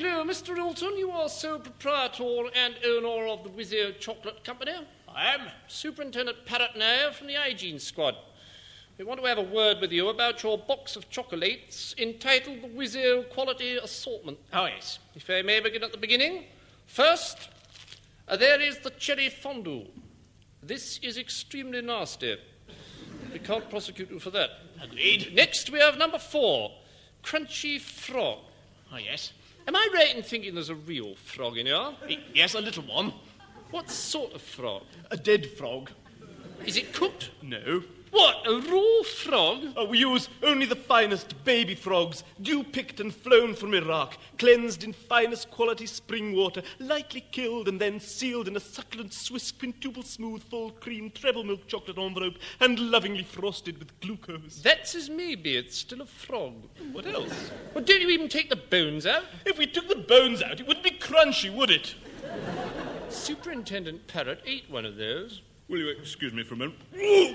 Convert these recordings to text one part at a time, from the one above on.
hello, Mr. Ilton. You are sole proprietor and owner of the Whizzo Chocolate Company. I am. Superintendent Parrott now from the hygiene squad. We want to have a word with you about your box of chocolates entitled the Whizzo Quality Assortment. Oh, yes. If I may begin at the beginning. First, there is the cherry fondue. This is extremely nasty. We can't prosecute you for that. Agreed. Next, we have number 4, Crunchy Frog. Oh, yes. Am I right in thinking there's a real frog in here? Yes, a little one. What sort of frog? A dead frog. Is it cooked? No. What, a raw frog? Oh, we use only the finest baby frogs, dew-picked and flown from Iraq, cleansed in finest quality spring water, lightly killed and then sealed in a succulent Swiss quintuple smooth full cream treble milk chocolate envelope and lovingly frosted with glucose. That's as maybe, it's still a frog. What else? Well, don't you even take the bones out? If we took the bones out, it wouldn't be crunchy, would it? Superintendent Parrott ate one of those. Will you excuse me for a moment? It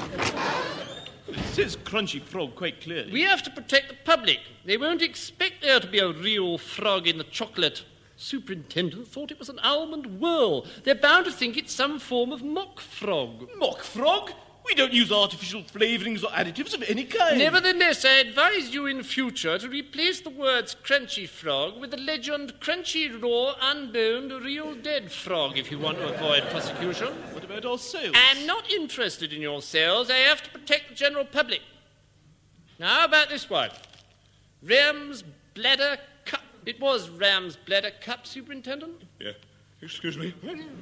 says crunchy frog quite clearly. We have to protect the public. They won't expect there to be a real frog in the chocolate. Superintendent thought it was an almond whirl. They're bound to think it's some form of mock frog. Mock frog? We don't use artificial flavourings or additives of any kind. Nevertheless, I advise you in future to replace the words crunchy frog with the legend crunchy raw unboned real dead frog if you want to avoid prosecution. What about our sales? I'm not interested in your sales. I have to protect the general public. Now, how about this one? Ram's Bladder Cup. It was Ram's Bladder Cup, Superintendent? Yeah. Excuse me.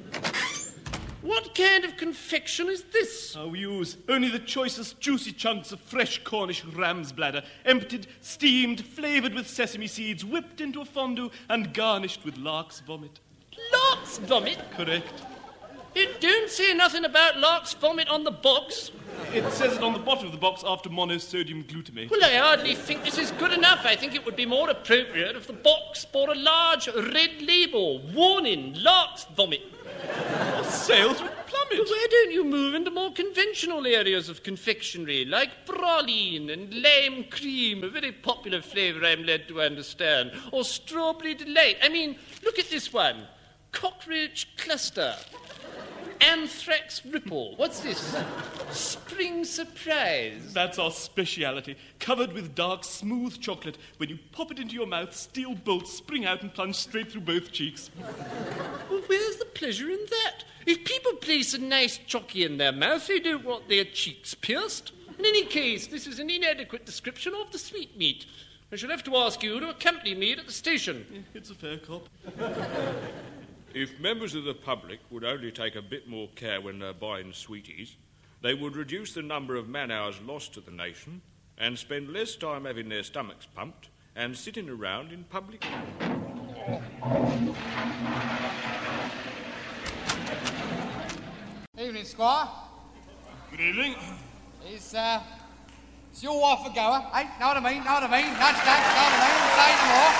What kind of confection is this? We use only the choicest juicy chunks of fresh Cornish ram's bladder, emptied, steamed, flavoured with sesame seeds, whipped into a fondue and garnished with lark's vomit. Lark's vomit? Correct. It don't say nothing about lark's vomit on the box. It says it on the bottom of the box after monosodium glutamate. Well, I hardly think this is good enough. I think it would be more appropriate if the box bore a large red label, warning, lark's vomit. Our sales would plummet. Well, why don't you move into more conventional areas of confectionery, like praline and lime cream, a very popular flavour I'm led to understand, or strawberry delight. I mean, look at this one. Cockroach cluster. Anthrax ripple. What's this? Spring surprise. That's our speciality. Covered with dark, smooth chocolate. When you pop it into your mouth, steel bolts spring out and plunge straight through both cheeks. Well, where's the pleasure in that? If people place a nice chocky in their mouth, they don't want their cheeks pierced. In any case, this is an inadequate description of the sweetmeat. I shall have to ask you to accompany me at the station. It's a fair cop. If members of the public would only take a bit more care when they're buying sweeties, they would reduce the number of man-hours lost to the nation and spend less time having their stomachs pumped and sitting around in public. Evening, Squire. Good evening. Is your wife a goer? Eh? Know what I mean? Know what I mean? Nudge, nudge, know what I mean? Say no more.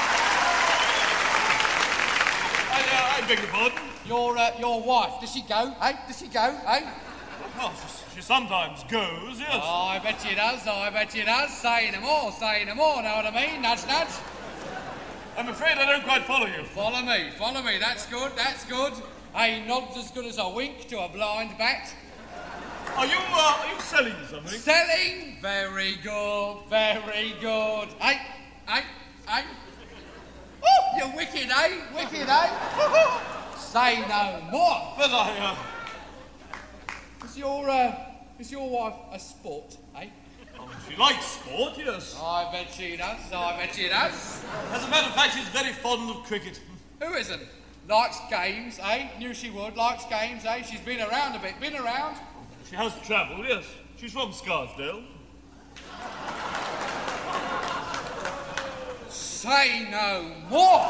I beg your pardon? Your wife, does she go? Eh? Does she go? Eh? Oh, she sometimes goes, yes. Oh, I bet she does. I bet she does. Say no more. Say no more. Know what I mean? Nudge, nudge. I'm afraid I don't quite follow you. Follow me. Follow me. That's good. That's good. A nod's as good as a wink to a blind bat. Are you selling something? Selling? Very good. Very good. Eh? Eh? Eh? Oh, you're wicked, eh? Wicked, eh? Say no more. But Is your wife a sport, eh? Oh, she likes sport, yes. I bet she does. I bet she does. As a matter of fact, she's very fond of cricket. Who isn't? Likes games, eh? Knew she would. Likes games, eh? She's been around a bit. Been around? She has travelled, yes. She's from Scarsdale. Say no more.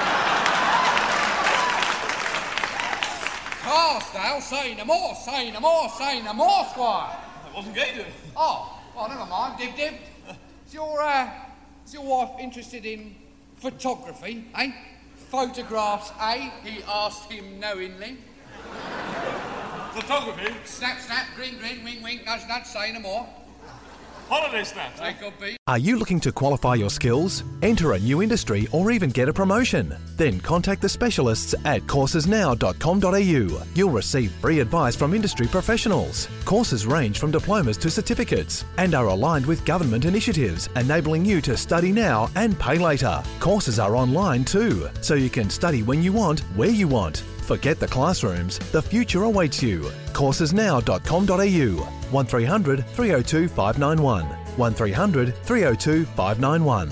Scarsdale, say no more. Say no more. Say no more, Squire. I wasn't going to. Oh, never mind. Dib, dib. Is your wife interested in photography, eh? Photographs, eh? He asked him knowingly. Photography? Snap, snap, grin, grin, wink, wink, nudge, nudge, say no more. Holidays, that. They could be. Are you looking to qualify your skills, enter a new industry or even get a promotion? Then contact the specialists at coursesnow.com.au. You'll receive free advice from industry professionals. Courses range from diplomas to certificates and are aligned with government initiatives, enabling you to study now and pay later. Courses are online too, so you can study when you want, where you want. Forget the classrooms, the future awaits you. Coursesnow.com.au 1300 302 591 1300 302 591.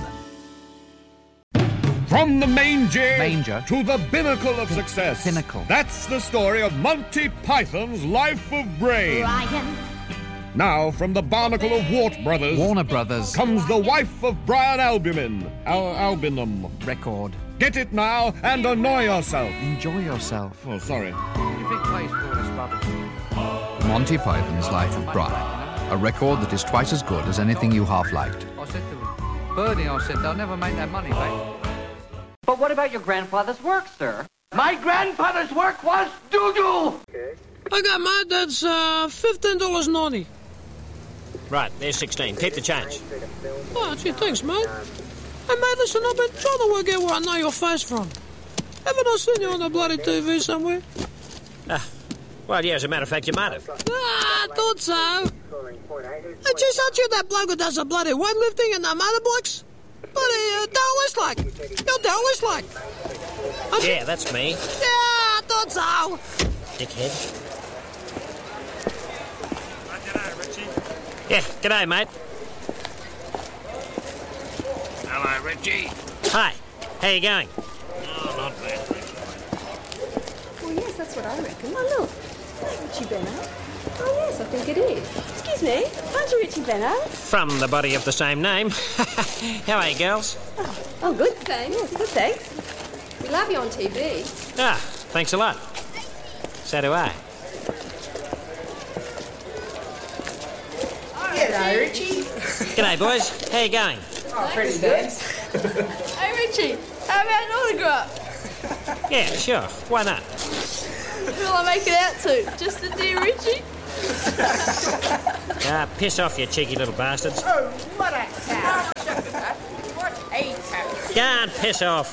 From the manger to the binnacle of success. Pinnacle. That's the story of Monty Python's Life of Brain. Brian. Now, from the barnacle of Warner Brothers. comes the wife of Brian Albumin. Albinum. Record. Get it now and annoy yourself. Enjoy yourself. Oh, sorry. Monty Python's Life of Brian. A record that is twice as good as anything you half-liked. I said to him, Bernie, I said, they'll never make that money back. But what about your grandfather's work, sir? My grandfather's work was doo-doo. I got mine. That's $15 naughty. Right, there's 16. Keep the change. Oh, gee, thanks, mate. Hey, mate, listen, I've been trying to work out where I know your face from. Haven't I seen you on the bloody TV somewhere? Well, yeah, as a matter of fact, you might have. I thought so. Hey, geez, aren't you that bloke who does the bloody weightlifting and the motorbikes? Bloody Darwest like. You're Darwest like. Yeah, that's me. Yeah, I thought so. Dickhead. G'day, Richie. Yeah, g'day, mate. Hello, Richie. Hi, how you going? Oh, not bad, Richie. Well, yes, that's what I reckon. Oh, look. Is that Richie Benno? Oh, yes, I think it is. Excuse me, aren't you Richie Benno? From the body of the same name. How are you, girls? Oh, good, thanks. Yes, good, thanks. We love you on TV. Ah, thanks a lot. So do I. G'day, Richie. G'day, boys. How you going? Oh, pretty good. Hey, Richie, how about an autograph? Yeah, sure. Why not? Who will I make it out to? Just the dear Richie? Piss off, you cheeky little bastards. Oh, what a cow. What a cow. Go on, piss off.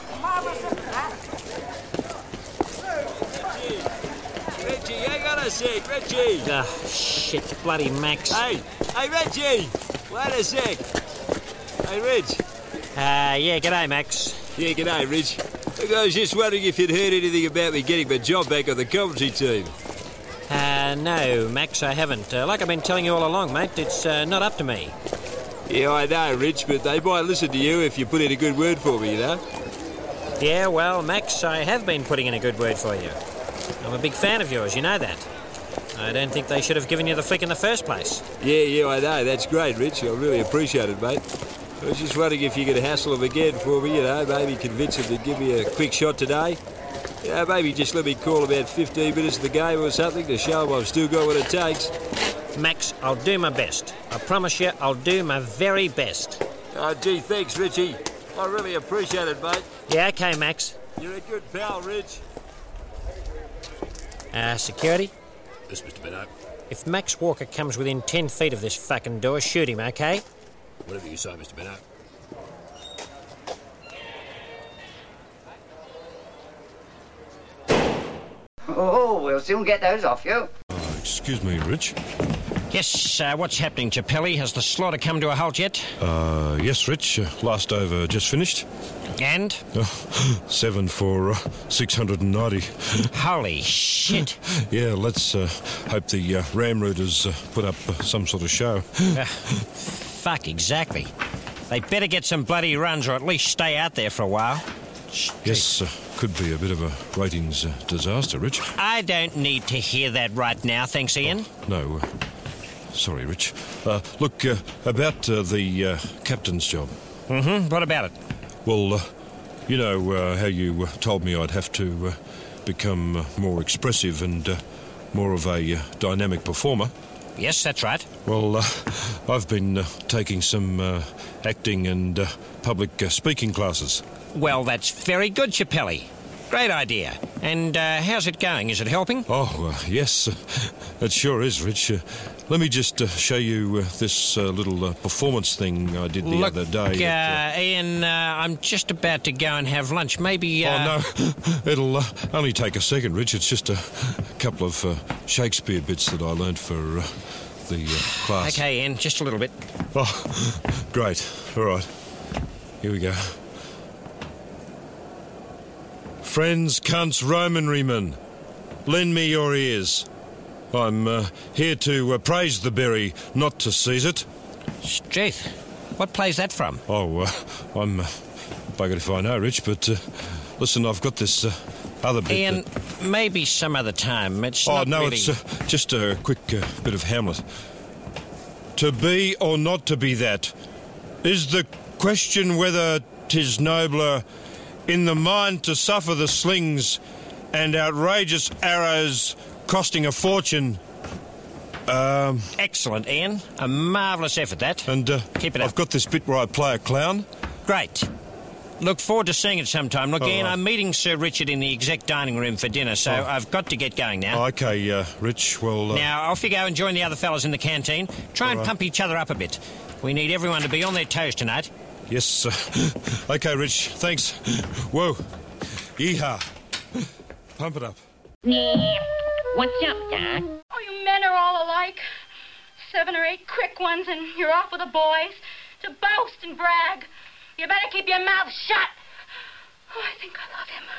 Reggie, hang on a sec, Reggie. Oh, shit, bloody Max. Hey, Reggie, wait a sec. Hey, Reg. Yeah, g'day, Max. Yeah, g'day, Reg. Look, I was just wondering if you'd heard anything about me getting my job back on the commentary team. No, Max, I haven't. Like I've been telling you all along, mate, it's not up to me. Yeah, I know, Rich, but they might listen to you if you put in a good word for me, you know? Yeah, well, Max, I have been putting in a good word for you. I'm a big fan of yours, you know that. I don't think they should have given you the flick in the first place. Yeah, I know. That's great, Rich. I really appreciate it, mate. I was just wondering if you could hassle them again for me, you know, maybe convince them to give me a quick shot today. You know, maybe just let me call about 15 minutes of the game or something to show them I've still got what it takes. Max, I'll do my best. I promise you, I'll do my very best. Oh, gee, thanks, Richie. I really appreciate it, mate. Yeah, okay, Max. You're a good pal, Rich. Security? Yes, Mr. Benno. If Max Walker comes within 10 feet of this fucking door, shoot him, okay? Whatever you say, Mr. Benno. Oh, we'll soon get those off you. Excuse me, Rich. Yes, what's happening, Chappelli? Has the slaughter come to a halt yet? Yes, Rich. Last over just finished. And? 7 for 690. Holy shit. Yeah, let's hope the Ram Rooters put up some sort of show. Fuck, exactly. They better get some bloody runs or at least stay out there for a while. Yes, could be a bit of a ratings disaster, Rich. I don't need to hear that right now, thanks, Ian. No, sorry, Rich. Look, about the captain's job. Mm-hmm, what about it? Well, you know how you told me I'd have to become more expressive and more of a dynamic performer? Yes, that's right. Well, I've been taking some acting and public speaking classes. Well, that's very good, Chappelli. Great idea. And how's it going? Is it helping? Oh, yes, it sure is, Rich. let me just show you this little performance thing I did the other day. Ian, I'm just about to go and have lunch. Maybe... Oh, no, it'll only take a second, Rich. It's just a couple of Shakespeare bits that I learned for the class. OK, Ian, just a little bit. Oh, great. All right. Here we go. Friends, cunts, Romanrymen, lend me your ears. I'm here to praise the berry, not to seize it. Struth, what play's that from? Oh, I'm buggered if I know, Rich, but listen, I've got this other bit. Ian, maybe some other time. It's not really... it's just a quick bit of Hamlet. To be or not to be that is the question whether 'tis nobler in the mind to suffer the slings and outrageous arrows costing a fortune. Excellent, Ian. A marvellous effort, that. And keep it up. I've got this bit where I play a clown. Great. Look forward to seeing it sometime. Look, Ian, I'm meeting Sir Richard in the exec dining room for dinner, so I've got to get going now. OK, Rich, well... Now, off you go and join the other fellas in the canteen. Try and pump each other up a bit. We need everyone to be on their toes tonight. Yes, sir. OK, Rich, thanks. Whoa. Yeehaw. Pump it up. What's up, Doc? Oh, you men are all alike. 7 or 8 quick ones and you're off with the boys to boast and brag. You better keep your mouth shut. Oh, I think I love him.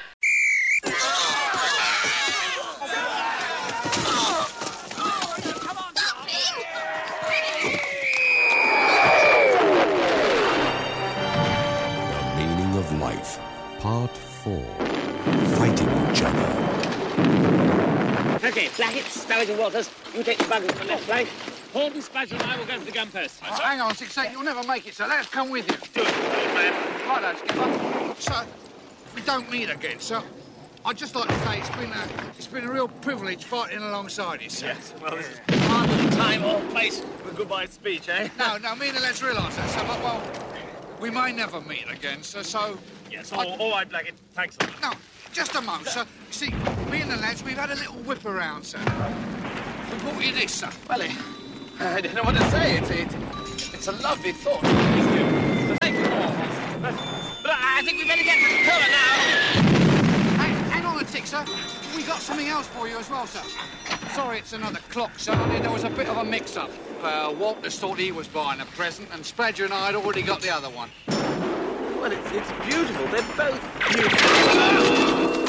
The Meaning of Life, Part 4. Fighting each other. OK, Blackett, Sturridge and Walters, you take the buggers from the left flank. Horton, Spadger and I will go to the gun post. Oh, hang on, 6-8, you'll never make it, sir. Let's come with you. Do it, old man. Right, Skipper. Sir, if we don't meet again, sir, I'd just like to say it's been a real privilege fighting alongside you, sir. Yes, well, this is hardly the time or place for a goodbye speech, eh? No, me and the lads realise that, sir, but, well, we may never meet again, sir, so... Yes, all right, Blackett. Thanks a lot. No, just a moment, sir. You see, me and the lads, we've had a little whip around, sir. We brought you this, sir. Well, I don't know what to say. It's a lovely thought. So thank you all. But I think we better get to the colour now. Hang on a tick, sir. We got something else for you as well, sir. Sorry, it's another clock, sir. I mean, there was a bit of a mix-up. Walters thought he was buying a present, and Spadger and I had already got the other one. Well, it's beautiful. They're both beautiful.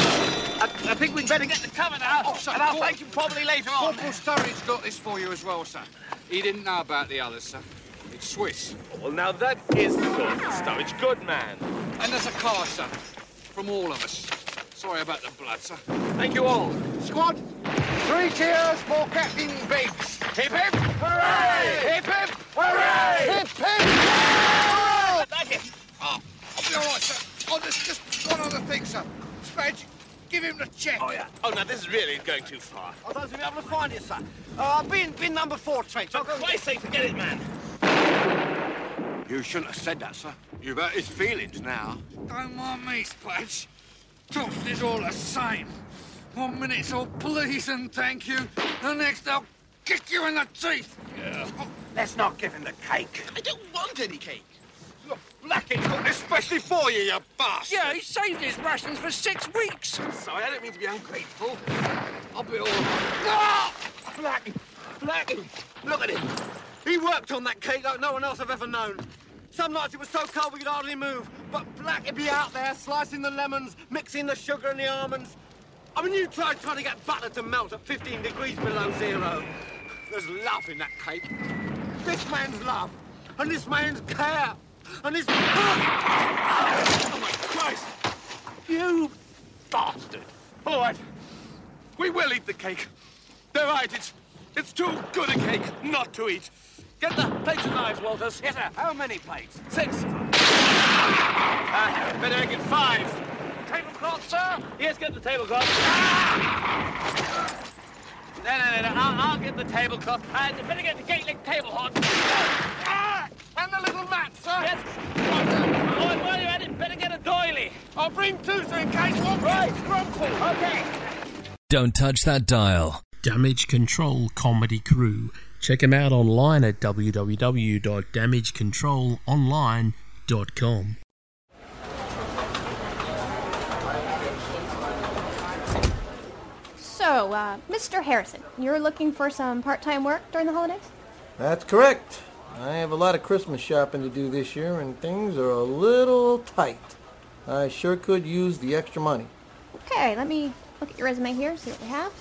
I think we'd better get the cover now, and I'll thank you probably later on. Corporal Sturridge's got this for you as well, sir. He didn't know about the others, sir. It's Swiss. Well, now that is the sort of Sturridge. Good man. And there's a car, sir, from all of us. Sorry about the blood, sir. Thank you all. Squad, 3 cheers for Captain Biggs. Hip hip! Hooray! Hip hip! Hooray! Hip hip! Hooray! Thank you. Oh, I'll be all right, sir. Oh, there's just one other thing, sir. Spadge, give him the check. Oh, yeah. Oh, now, this is really going too far. I don't think we'll be able to find it, sir. Bin number 4, trench. For Christ's sake, forget it, man. You shouldn't have said that, sir. You've hurt his feelings now. Don't mind me, Spadge. Toast is all the same. 1 minute it's all please and thank you. The next I'll kick you in the teeth. Yeah. Oh, let's not give him the cake. I don't want any cake. Look, Blackett cooked especially for you, you bastard. Yeah, he saved his rations for 6 weeks. Sorry, I don't mean to be ungrateful. I'll be all right. Blackie, look at him. He worked on that cake like no one else I've ever known. Some nights it was so cold we could hardly move, but Blackie'd be out there slicing the lemons, mixing the sugar and the almonds. I mean, you tried trying to get butter to melt at 15 degrees below zero. There's love in that cake. This man's love, and this man's care, and this... Oh, my Christ! You bastard! All right, we will eat the cake. They're right, it's too good a cake not to eat. Get the plates and knives, Walters. Yes, sir. How many plates? 6. Better make it 5. Tablecloth, sir? Yes, get the tablecloth. No. I'll get the tablecloth. And better get the Gaelic table hod. And the little mat, sir. Yes. Oh, while you're at it, better get a doily. I'll bring 2, sir, in case one gets scrumptious. Okay. Don't touch that dial. Damage Control Comedy Crew. Check them out online at www.damagecontrolonline.com. So, Mr. Harrison, you're looking for some part-time work during the holidays? That's correct. I have a lot of Christmas shopping to do this year, and things are a little tight. I sure could use the extra money. Okay, let me look at your resume here, see what we have.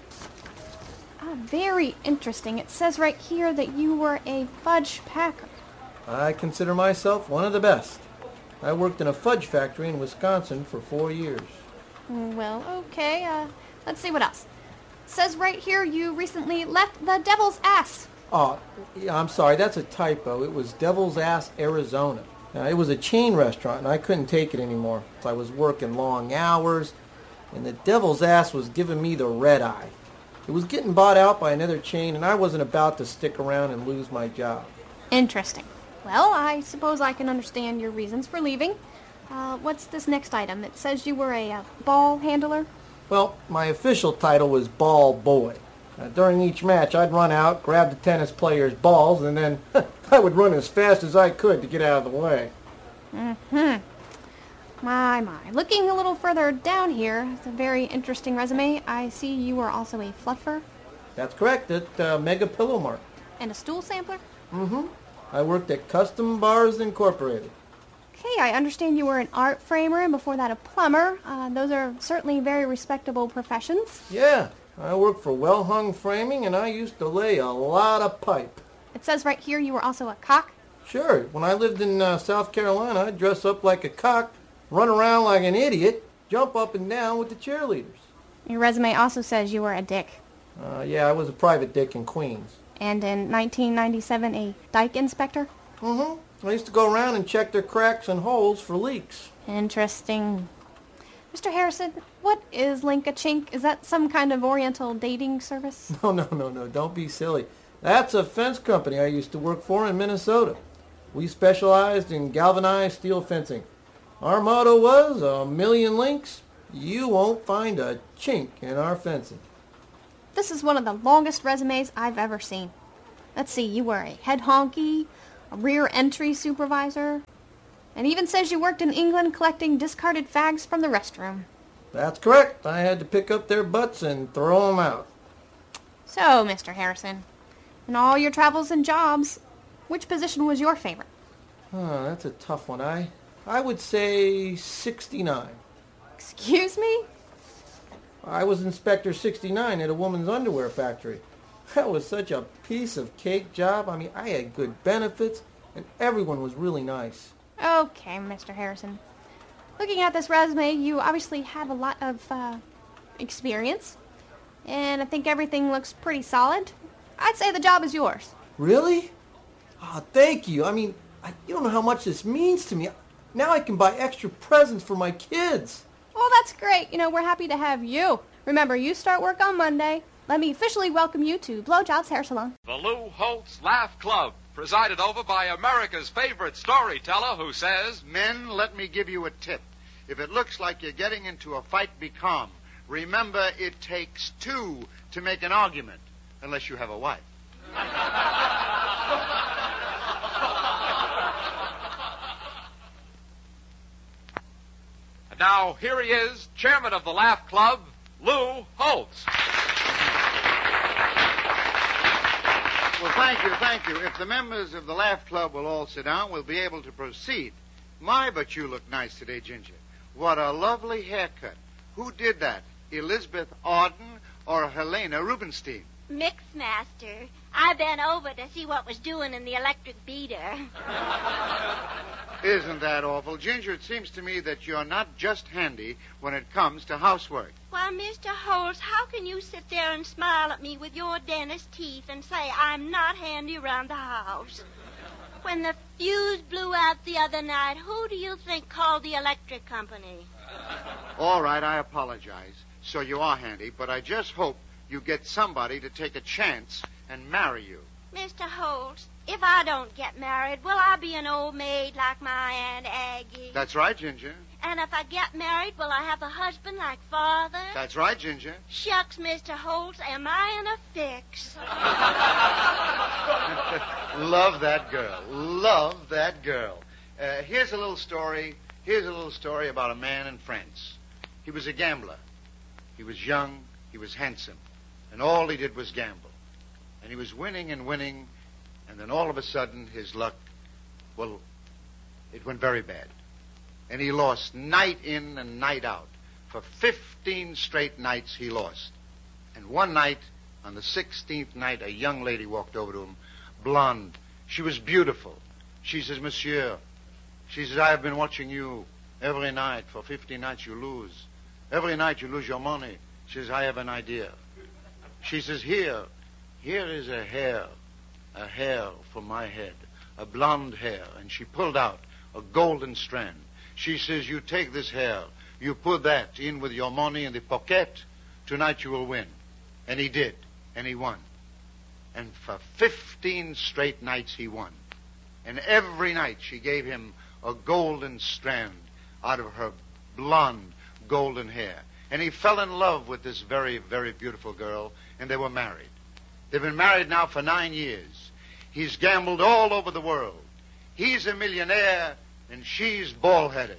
Very interesting. It says right here that you were a fudge packer. I consider myself one of the best. I worked in a fudge factory in Wisconsin for 4 years. Well, okay, let's see what else. It says right here you recently left the Devil's Ass. Oh, yeah, I'm sorry, that's a typo. It was Devil's Ass, Arizona. Now, it was a chain restaurant, and I couldn't take it anymore. So I was working long hours, and the Devil's Ass was giving me the red eye. It was getting bought out by another chain, and I wasn't about to stick around and lose my job. Interesting. Well, I suppose I can understand your reasons for leaving. What's this next item? It says you were a ball handler? Well, my official title was ball boy. During each match, I'd run out, grab the tennis players' balls, and then I would run as fast as I could to get out of the way. Mm-hmm. My. Looking a little further down here, it's a very interesting resume. I see you were also a fluffer. That's correct, at Mega Pillow Mart. And a stool sampler? Mm-hmm. I worked at Custom Bars Incorporated. Okay, I understand you were an art framer and before that a plumber. Those are certainly very respectable professions. Yeah, I worked for Well Hung Framing, and I used to lay a lot of pipe. It says right here you were also a cock? Sure. When I lived in South Carolina, I'd dress up like a cock, run around like an idiot, jump up and down with the cheerleaders. Your resume also says you were a dick. Yeah, I was a private dick in Queens. And in 1997, a dike inspector? Mm-hmm. I used to go around and check their cracks and holes for leaks. Interesting. Mr. Harrison, what is Link-a-Chink? Is that some kind of oriental dating service? No. Don't be silly. That's a fence company I used to work for in Minnesota. We specialized in galvanized steel fencing. Our motto was, 1,000,000 links, you won't find a chink in our fencing. This is one of the longest resumes I've ever seen. Let's see, you were a head honky, a rear entry supervisor, and even says you worked in England collecting discarded fags from the restroom. That's correct. I had to pick up their butts and throw them out. So, Mr. Harrison, in all your travels and jobs, which position was your favorite? That's a tough one. I would say 69. Excuse me? I was Inspector 69 at a woman's underwear factory. That was such a piece of cake job. I mean, I had good benefits, and everyone was really nice. Okay, Mr. Harrison. Looking at this resume, you obviously have a lot of experience, and I think everything looks pretty solid. I'd say the job is yours. Really? Oh, thank you. I mean, you don't know how much this means to me. Now I can buy extra presents for my kids. Oh, that's great. You know, we're happy to have you. Remember, you start work on Monday. Let me officially welcome you to Blowjob's Hair Salon. The Lou Holtz Laugh Club, presided over by America's favorite storyteller who says, Men, let me give you a tip. If it looks like you're getting into a fight, be calm. Remember, it takes two to make an argument, unless you have a wife. And now, here he is, chairman of the Laugh Club, Lou Holtz. Well, thank you. If the members of the Laugh Club will all sit down, we'll be able to proceed. My, but you look nice today, Ginger. What a lovely haircut. Who did that? Elizabeth Arden or Helena Rubinstein? Mixmaster. I been over to see what was doing in the electric beater. Isn't that awful? Ginger, it seems to me that you're not just handy when it comes to housework. Well, Mr. Holtz, how can you sit there and smile at me with your dentist teeth and say I'm not handy around the house? When the fuse blew out the other night, who do you think called the electric company? All right, I apologize. So you are handy, but I just hope you get somebody to take a chance and marry you. Mr. Holtz, if I don't get married, will I be an old maid like my Aunt Aggie? That's right, Ginger. And if I get married, will I have a husband like father? That's right, Ginger. Shucks, Mr. Holtz, am I in a fix? Love that girl. Love that girl. Here's a little story. Here's a little story about a man in France. He was a gambler. He was young. He was handsome. And all he did was gamble. And he was winning and winning. And then all of a sudden, his luck, well, it went very bad. And he lost night in and night out. For 15 straight nights he lost. And one night, on the 16th night, a young lady walked over to him, blonde. She was beautiful. She says, Monsieur, she says, I have been watching you every night. For 15 nights you lose. Every night you lose your money. She says, I have an idea. She says, here is a hair from my head, a blonde hair. And she pulled out a golden strand. She says, you take this hair, you put that in with your money in the pocket, tonight you will win. And he did, and he won. And for 15 straight nights he won. And every night she gave him a golden strand out of her blonde golden hair. And he fell in love with this very, very beautiful girl, and they were married. They've been married now for 9 years. He's gambled all over the world. He's a millionaire, and she's bald-headed.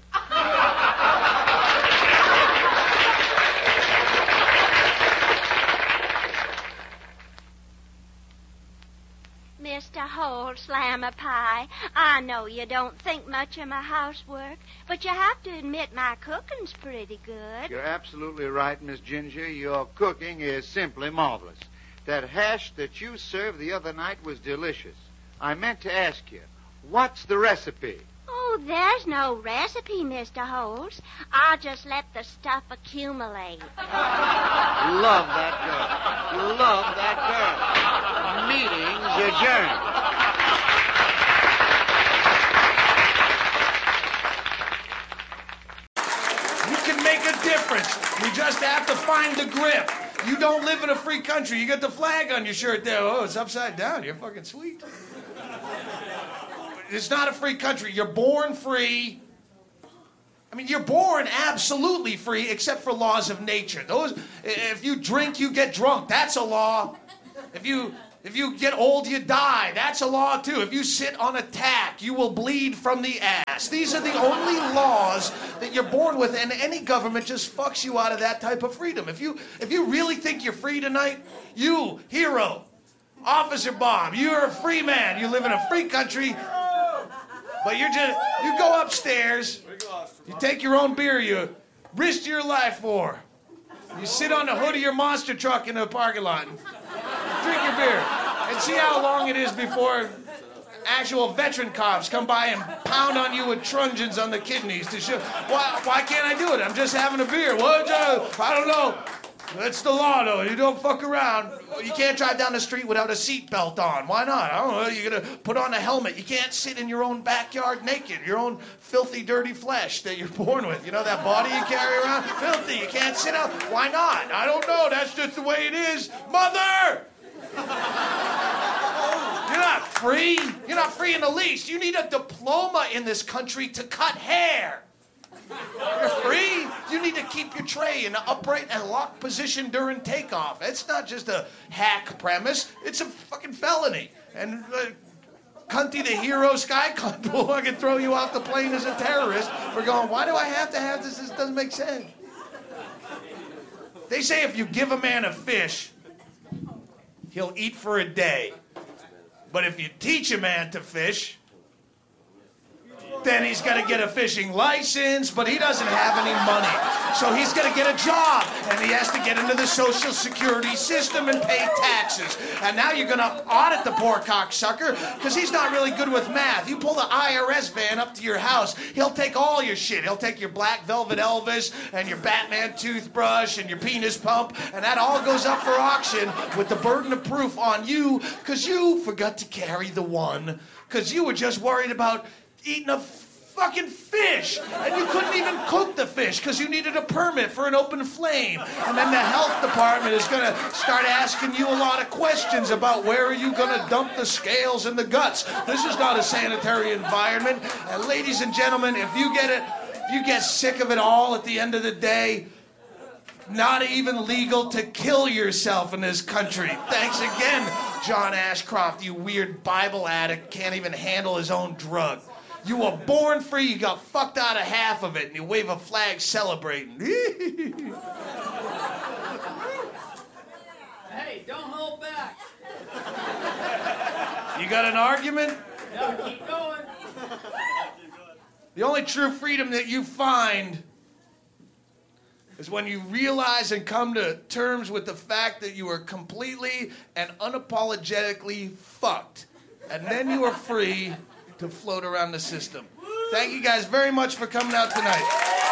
Mr. Holt, Slammer Pie, I know you don't think much of my housework, but you have to admit my cooking's pretty good. You're absolutely right, Miss Ginger. Your cooking is simply marvelous. That hash that you served the other night was delicious. I meant to ask you, what's the recipe? Oh, there's no recipe, Mr. Holtz. I'll just let the stuff accumulate. Love that girl. Love that girl. Meeting's adjourned. You can make a difference. You just have to find the grip. You don't live in a free country. You got the flag on your shirt there. Oh, it's upside down. You're fucking sweet. It's not a free country. You're born free. I mean, you're born absolutely free, except for laws of nature. If you drink, you get drunk. That's a law. If you get old, you die. That's a law, too. If you sit on a tack, you will bleed from the ass. These are the only laws that you're born with, and any government just fucks you out of that type of freedom. If you really think you're free tonight, you, hero, Officer Bomb, you're a free man. You live in a free country. But you go upstairs, you take your own beer you risked your life for. You sit on the hood of your monster truck in the parking lot and drink your beer and see how long it is before actual veteran cops come by and pound on you with truncheons on the kidneys to show, why can't I do it? I'm just having a beer. I don't know. That's the law, though. You don't fuck around. You can't drive down the street without a seatbelt on. Why not? I don't know. You're going to put on a helmet. You can't sit in your own backyard naked, your own filthy, dirty flesh that you're born with. You know that body you carry around? Filthy. You can't sit out. Why not? I don't know. That's just the way it is. Mother! You're not free. You're not free in the least. You need a diploma in this country to cut hair. You're free. You need to keep your tray in an upright and locked position during takeoff. It's not just a hack premise. It's a fucking felony. And Cunty the hero, Sky Cunt will fucking throw you off the plane as a terrorist for going, why do I have to have this? This doesn't make sense. They say if you give a man a fish, he'll eat for a day. But if you teach a man to fish, then he's got to get a fishing license, but he doesn't have any money. So he's going to get a job, and he has to get into the Social Security system and pay taxes. And now you're going to audit the poor cocksucker, because he's not really good with math. You pull the IRS van up to your house, he'll take all your shit. He'll take your Black Velvet Elvis and your Batman toothbrush and your penis pump, and that all goes up for auction with the burden of proof on you, because you forgot to carry the one, because you were just worried about eating a fucking fish, and you couldn't even cook the fish because you needed a permit for an open flame. And then the health department is going to start asking you a lot of questions about where are you going to dump the scales and the guts. This is not a sanitary environment. And ladies and gentlemen, if you get it If you get sick of it all at the end of the day, not even legal to kill yourself in this country. Thanks again, John Ashcroft, you weird Bible addict, can't even handle his own drug. You were born free, you got fucked out of half of it, and you wave a flag celebrating. Hey, don't hold back. You got an argument? No, keep going. The only true freedom that you find is when you realize and come to terms with the fact that you are completely and unapologetically fucked. And then you are free to float around the system. Thank you guys very much for coming out tonight.